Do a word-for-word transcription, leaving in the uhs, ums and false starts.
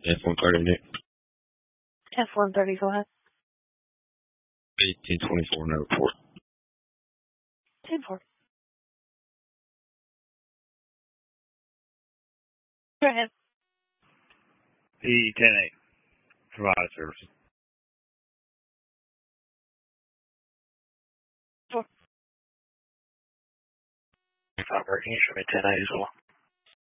F one thirty, Nick. F one thirty, go ahead. eighteen twenty-four, no report. ten four. Go ahead. P ten eight. Provide services. Four. If I'm working, you show me ten eight as well.